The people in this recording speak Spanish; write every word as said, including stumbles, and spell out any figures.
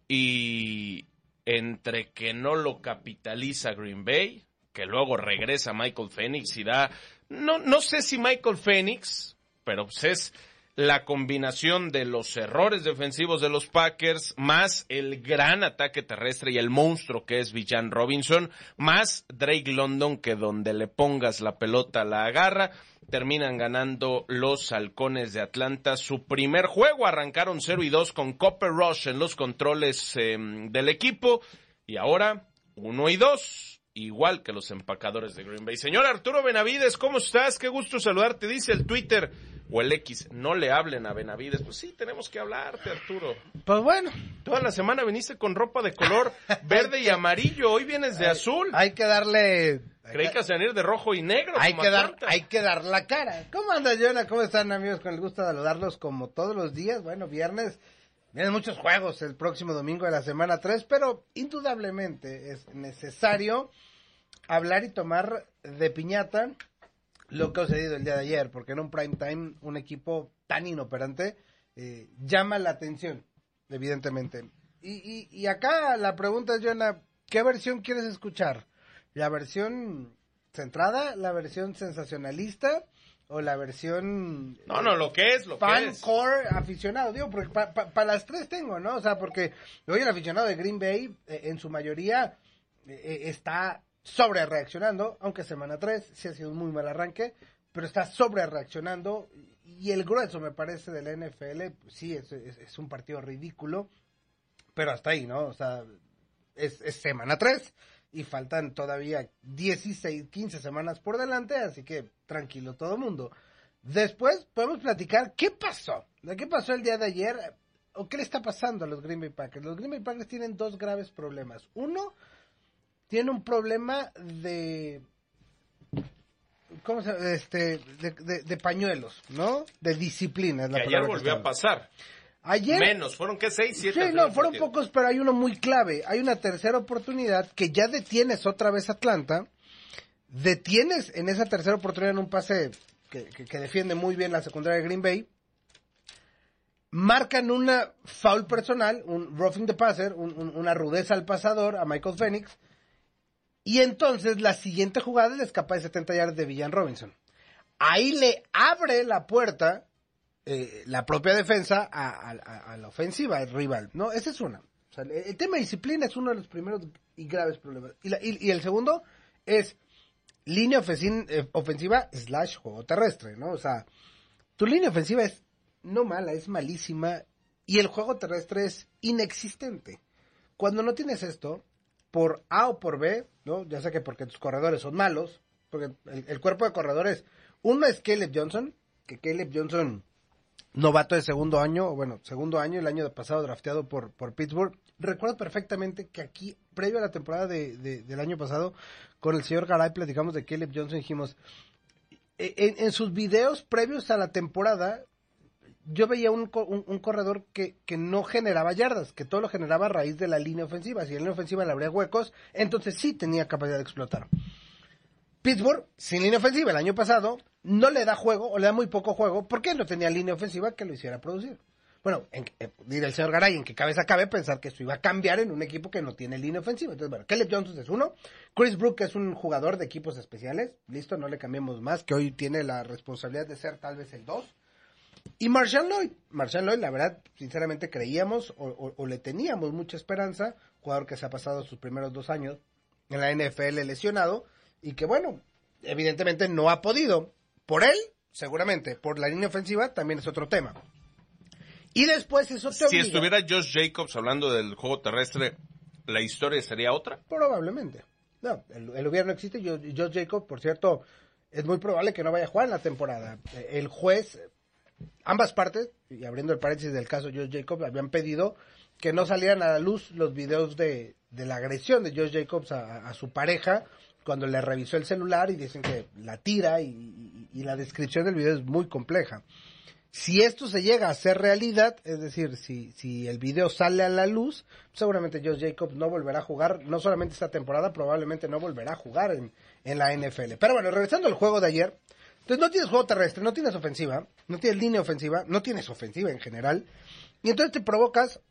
y entre que no lo capitaliza Green Bay, que luego regresa Michael Penix y da, no, no sé si Michael Penix, pero pues es la combinación de los errores defensivos de los Packers, más el gran ataque terrestre y el monstruo que es Bijan Robinson, más Drake London, que donde le pongas la pelota la agarra. Terminan ganando los Halcones de Atlanta su primer juego. Arrancaron cero y dos con Cooper Rush en los controles eh, del equipo, y ahora uno y dos, igual que los empacadores de Green Bay. Señor Arturo Benavides, ¿cómo estás? Qué gusto saludarte. Dice el Twitter o el X, no le hablen a Benavides. Pues sí, tenemos que hablarte, Arturo. Pues bueno. Toda la semana viniste con ropa de color verde y amarillo, hoy vienes de hay, azul. Hay que darle... Creí que ibas a venir de rojo y negro. Hay como que, dar, Atlanta. hay que dar la cara. ¿Cómo anda, Jonah? ¿Cómo están, amigos? Con el gusto de saludarlos como todos los días. Bueno, viernes, vienen muchos juegos el próximo domingo de la semana tres, pero indudablemente es necesario hablar y tomar de piñata lo que ha sucedido el día de ayer, porque en un prime time un equipo tan inoperante eh, llama la atención, evidentemente. Y, y, y acá la pregunta es, Jonah, ¿qué versión quieres escuchar? ¿La versión centrada, la versión sensacionalista o la versión... No, no, lo que es, lo fan que es. core aficionado? Digo, porque para pa, pa las tres tengo, ¿no? O sea, porque hoy el aficionado de Green Bay, eh, en su mayoría, eh, está sobre reaccionando, aunque semana tres sí ha sido un muy mal arranque, pero está sobre reaccionando, y el grueso, me parece, de la N F L, pues sí, es, es, es un partido ridículo, pero hasta ahí, ¿no? O sea, es, es semana tres, y faltan todavía dieciséis, quince semanas por delante, así que tranquilo todo el mundo. Después podemos platicar qué pasó, de qué pasó el día de ayer, o qué le está pasando a los Green Bay Packers. Los Green Bay Packers tienen dos graves problemas. Uno, tiene un problema de... ¿Cómo se llama? Este, de, de, de pañuelos, ¿no? De disciplina. Es la que ayer volvió a pasar. Ayer, menos, fueron que seis, siete. Sí, no, fueron partido. Pocos, pero hay uno muy clave. Hay una tercera oportunidad que ya detienes otra vez Atlanta. Detienes en esa tercera oportunidad en un pase que, que, que defiende muy bien la secundaria de Green Bay. Marcan una foul personal, un roughing the passer, un, un, una rudeza al pasador a Michael Penix. Y entonces la siguiente jugada es la escapada de setenta yardas de Bijan Robinson. Ahí le abre la puerta eh, la propia defensa a, a, a la ofensiva, al rival, ¿no? Esa es una. O sea, el, el tema de disciplina es uno de los primeros y graves problemas. Y, la, y, y el segundo es línea ofensiva, eh, ofensiva slash juego terrestre, ¿no? O sea, tu línea ofensiva es no mala, es malísima, y el juego terrestre es inexistente. Cuando no tienes esto, por A o por B, ¿no? Ya sé que porque tus corredores son malos, porque el, el cuerpo de corredores, uno es Caleb Johnson, que Caleb Johnson, novato de segundo año, o bueno, segundo año, el año pasado drafteado por, por Pittsburgh. Recuerdo perfectamente que aquí, previo a la temporada de, de, del año pasado, con el señor Garay platicamos de Caleb Johnson, dijimos, en, en sus videos previos a la temporada, yo veía un, un, un corredor que, que no generaba yardas, que todo lo generaba a raíz de la línea ofensiva. Si en la línea ofensiva le abría huecos, entonces sí tenía capacidad de explotar. Pittsburgh, sin línea ofensiva el año pasado, no le da juego, o le da muy poco juego, porque no tenía línea ofensiva que lo hiciera producir. Bueno, en, eh, dirá el señor Garay, en qué cabeza cabe pensar que esto iba a cambiar en un equipo que no tiene línea ofensiva. Entonces, bueno, Caleb Johnson es uno, Chris Brook es un jugador de equipos especiales, listo, no le cambiemos más, que hoy tiene la responsabilidad de ser tal vez el dos. Y Marshawn Lloyd, Marshawn Lloyd, la verdad, sinceramente creíamos o, o, o le teníamos mucha esperanza, jugador que se ha pasado sus primeros dos años en la N F L lesionado, y que bueno, evidentemente no ha podido, por él, seguramente, por la línea ofensiva también es otro tema. Y después eso te Si obliga, estuviera Josh Jacobs hablando del juego terrestre, ¿la historia sería otra? Probablemente. No, el, el hubiera no existe. Yo, Josh Jacobs, por cierto, es muy probable que no vaya a jugar en la temporada. El juez, ambas partes, y abriendo el paréntesis del caso Josh Jacobs, habían pedido que no salieran a la luz los videos de, de la agresión de Josh Jacobs a, a su pareja cuando le revisó el celular, y dicen que la tira, y, y, y la descripción del video es muy compleja. Si esto se llega a ser realidad, es decir, si, si el video sale a la luz, seguramente Josh Jacobs no volverá a jugar, no solamente esta temporada, probablemente no volverá a jugar en, en la N F L. Pero bueno, regresando al juego de ayer, entonces no tienes juego terrestre, no tienes ofensiva, no tienes línea ofensiva, no tienes ofensiva en general, y entonces te provocas